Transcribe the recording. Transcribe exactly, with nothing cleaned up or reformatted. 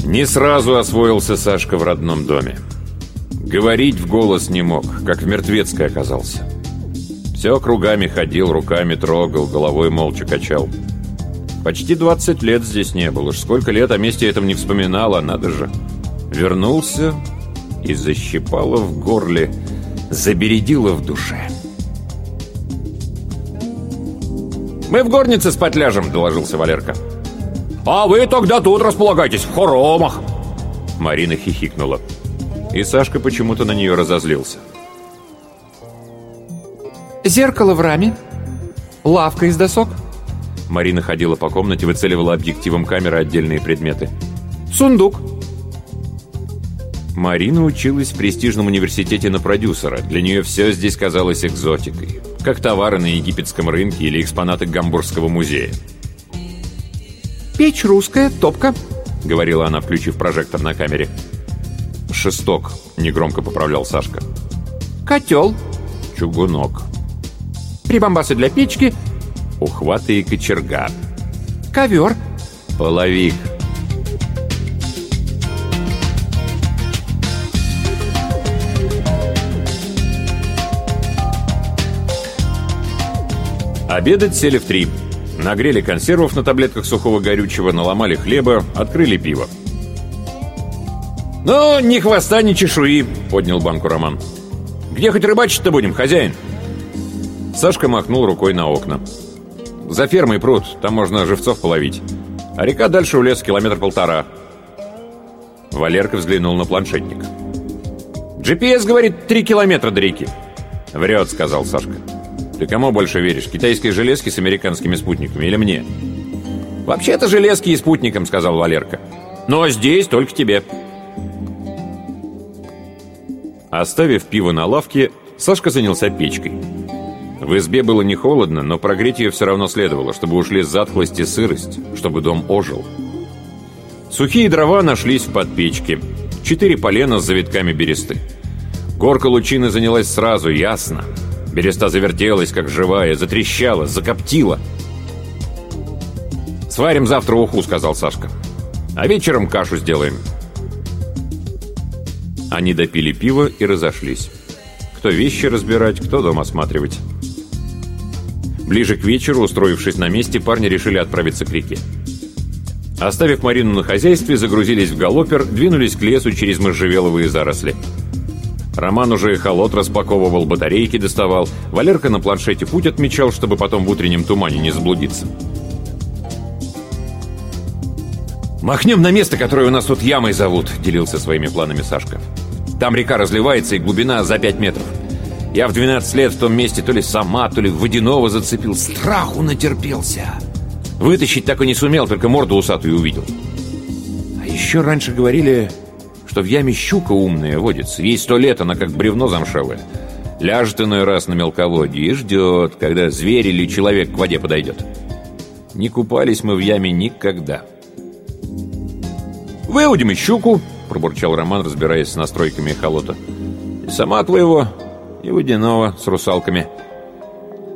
Не сразу освоился Сашка в родном доме. Говорить в голос не мог, как в мертвецкой оказался. Все кругами ходил, руками трогал, головой молча качал. Почти двадцать лет здесь не был. Уж сколько лет о месте этом не вспоминал, а надо же. Вернулся и защипало в горле, забередило в душе. «Мы в горнице спать ляжем», — доложился Валерка. «А вы тогда тут располагайтесь, в хоромах!» Марина хихикнула. И Сашка почему-то на нее разозлился. «Зеркало в раме, лавка из досок». Марина ходила по комнате, выцеливала объективом камеры отдельные предметы. «Сундук». Марина училась в престижном университете на продюсера. Для нее все здесь казалось экзотикой, как товары на египетском рынке или экспонаты Гамбургского музея. «Печь русская, топка», — говорила она, включив прожектор на камере. «Шесток», — негромко поправлял Сашка. «Котел». «Чугунок». «Прибамбасы для печки». «Ухваты и кочерга». «Ковер». «Половик». Обедать сели в три. Нагрели консервов на таблетках сухого горючего, наломали хлеба, открыли пиво. «Ну, ни хвоста, ни чешуи», — поднял банку Роман. «Где хоть рыбачить-то будем, хозяин?» Сашка махнул рукой на окна. «За фермой пруд, там можно живцов половить. А река дальше в лес километр полтора». Валерка взглянул на планшетник. «джи пи эс говорит, три километра до реки». «Врет», — сказал Сашка. «Ты кому больше веришь, китайской железке с американскими спутниками или мне?» «Вообще-то железки и спутникам», — сказал Валерка. «Но здесь только тебе». Оставив пиво на лавке, Сашка занялся печкой. В избе было не холодно, но прогреть ее все равно следовало, чтобы ушли затхлость и сырость, чтобы дом ожил. Сухие дрова нашлись в подпечке. Четыре полена с завитками бересты. Горка лучины занялась сразу, ясно. Береста завертелась, как живая, затрещала, закоптила. «Сварим завтра уху», — сказал Сашка. «А вечером кашу сделаем». Они допили пиво и разошлись. Кто вещи разбирать, кто дом осматривать. Ближе к вечеру, устроившись на месте, парни решили отправиться к реке. Оставив Марину на хозяйстве, загрузились в галопер, двинулись к лесу через можжевеловые заросли. Роман уже холод распаковывал, батарейки доставал. Валерка на планшете путь отмечал, чтобы потом в утреннем тумане не заблудиться. «Махнем на место, которое у нас тут ямой зовут», — делился своими планами Сашка. «Там река разливается, и глубина за пять метров. Я в двенадцать лет в том месте то ли сама, то ли водяного зацепил. Страху натерпелся. Вытащить так и не сумел, только морду усатую увидел. А еще раньше говорили, что в яме щука умная водится. Ей сто лет, она как бревно замшелое. Ляжет иной раз на мелководье и ждет, когда зверь или человек к воде подойдет. Не купались мы в яме никогда». «Выудим и щуку», — пробурчал Роман, разбираясь с настройками эхолота. «И сама твоего, и водяного с русалками».